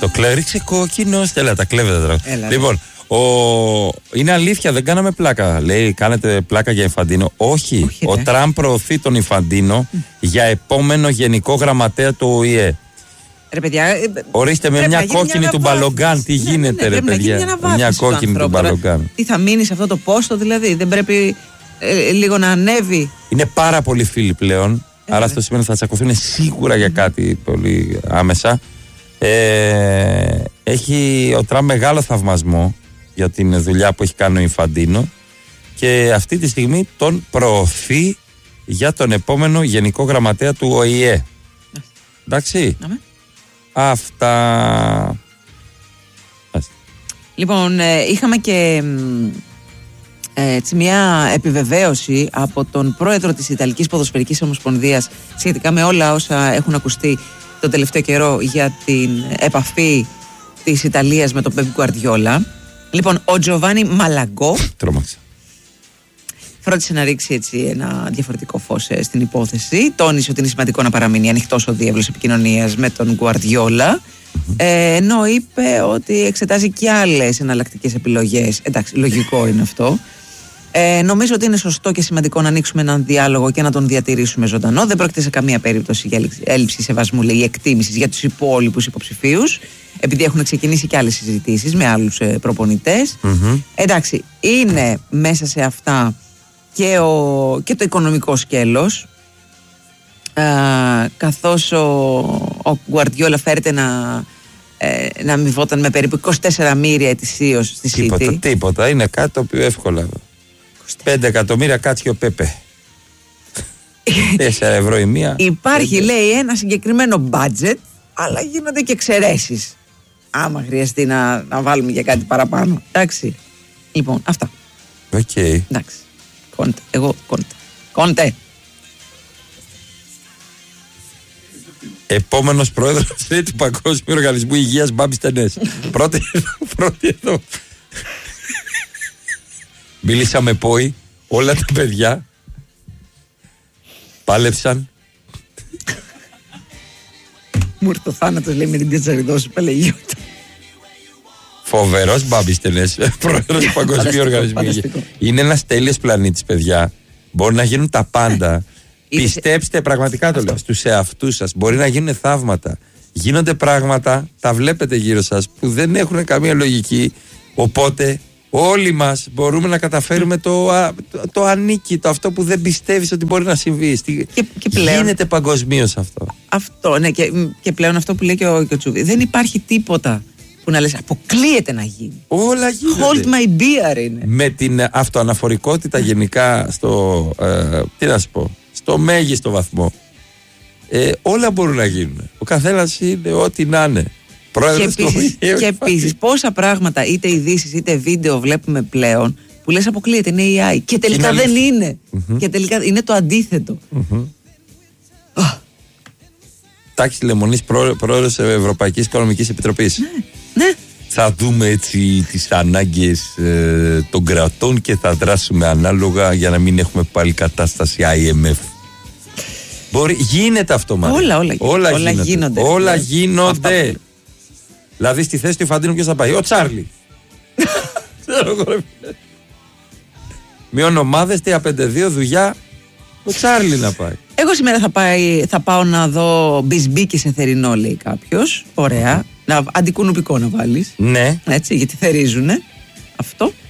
Το κλέριξε κόκκινο. Έλα, τα κλέβετε τώρα. Λοιπόν, είναι αλήθεια, δεν κάναμε πλάκα. Λέει, κάνετε πλάκα για Ινφαντίνο. Όχι. Ο Τραμπ προωθεί τον Ινφαντίνο για επόμενο γενικό γραμματέα του ΟΗΕ. Ρε παιδιά, ορίστε με μια κόκκινη του Μπαλογκάν. Τι γίνεται, ρε παιδιά. Μια κόκκινη του Μπαλογκάν. Τι θα μείνει σε αυτό το πόστο, δηλαδή. Δεν πρέπει λίγο να ανέβει. Είναι πάρα πολλοί φίλοι πλέον. Άρα αυτό σημαίνει ότι θα τσακωθούν σίγουρα για κάτι πολύ άμεσα. Έχει ο Τραμπ μεγάλο θαυμασμό για την δουλειά που έχει κάνει ο Ινφαντίνο και αυτή τη στιγμή τον προωθεί για τον επόμενο γενικό γραμματέα του ΟΗΕ. Εντάξει. Αυτά. Λοιπόν, είχαμε και μια επιβεβαίωση από τον πρόεδρο της Ιταλικής Ποδοσφαιρικής Ομοσπονδίας σχετικά με όλα όσα έχουν ακουστεί τον τελευταίο καιρό για την επαφή της Ιταλίας με τον Πεπ Γκουαρδιόλα. Λοιπόν, ο Τζοβάνι Μαλαγκό φρόντισε να ρίξει έτσι ένα διαφορετικό φως στην υπόθεση. Τόνισε ότι είναι σημαντικό να παραμείνει ανοιχτός ο διάβλος επικοινωνίας με τον Γκουαρδιόλα. Ενώ είπε ότι εξετάζει και άλλες εναλλακτικές επιλογές. Εντάξει, λογικό είναι αυτό. Νομίζω ότι είναι σωστό και σημαντικό να ανοίξουμε έναν διάλογο και να τον διατηρήσουμε ζωντανό. Δεν πρόκειται σε καμία περίπτωση για έλλειψη σεβασμού, λέει, εκτίμησης για τους υπόλοιπους υποψηφίους, επειδή έχουν ξεκινήσει και άλλες συζητήσεις με άλλους προπονητές. Εντάξει, είναι μέσα σε αυτά και το οικονομικό σκέλος. Καθώς ο Γκουαρδιόλα φέρεται να αμοιβόταν με περίπου 24 μοίρια ετησίως στη City. Τίποτα, είναι κάτι το οποίο εύκολα. 5 εκατομμύρια κάτσει ο Πέπε. 4 ευρώ η μία. Υπάρχει, λέει, ένα συγκεκριμένο budget, αλλά γίνονται και εξαιρέσεις. Άμα χρειαστεί να βάλουμε για κάτι παραπάνω. Εντάξει. Λοιπόν, αυτά. Οκ. Εντάξει. Κόντε. Εγώ Κόντε. Επόμενος πρόεδρος του Παγκόσμιου Οργανισμού Υγείας, Μπάμπης Τενές. Πρώτη εδώ. Μίλησα με πόη, όλα τα παιδιά πάλεψαν. Μου ήρθε ο θάνατος, λέει, με την πιατσαριδόση Παλαιγιώτα. Φοβερός Μπάμπης Τενές, πρόεδρος του Παγκοσμίου Οργανισμού Υγείας. Είναι ένας τέλειος πλανήτης, παιδιά. Μπορεί να γίνουν τα πάντα. Πιστέψτε, πραγματικά το λέω, στους εαυτούς σας. Μπορεί να γίνουν θαύματα. Γίνονται πράγματα, τα βλέπετε γύρω σας, που δεν έχουν καμία λογική. Οπότε όλοι μας μπορούμε να καταφέρουμε το ανίκητο, αυτό που δεν πιστεύεις ότι μπορεί να συμβεί. Και πλέον γίνεται παγκοσμίως αυτό. Αυτό, ναι, και πλέον αυτό που λέει και ο Τσούβι. Δεν υπάρχει τίποτα που να λες αποκλείεται να γίνει. Όλα γίνονται. Hold my beer είναι. Με την αυτοαναφορικότητα γενικά τι να σου πω, στο μέγιστο βαθμό. Όλα μπορούν να γίνουν. Ο καθένας είναι ό,τι να είναι. Και επίσης πόσα πράγματα, είτε ειδήσεις είτε βίντεο βλέπουμε πλέον, που λες αποκλείεται, είναι AI. Και τελικά δεν είναι. Και τελικά είναι το αντίθετο. Τάκης Λεμονής, πρόεδρος Ευρωπαϊκής Οικονομικής Επιτροπής. Ναι. Θα δούμε έτσι τις ανάγκες των κρατών και θα δράσουμε ανάλογα για να μην έχουμε πάλι κατάσταση IMF. Γίνεται αυτό, Μάρια. Όλα γίνονται. Δηλαδή στη θέση του Ινφαντίνου ποιος θα πάει? Ο Τσάρλι. Μειών ομάδες, 3-5-2 δουλειά. Ο Τσάρλι να πάει. Εγώ σήμερα θα πάω να δω μπισμπίκι σε θερινό, λέει κάποιος. Ωραία. Αντικουνουπικό να βάλεις. Ναι. Έτσι, γιατί θερίζουνε. Αυτό.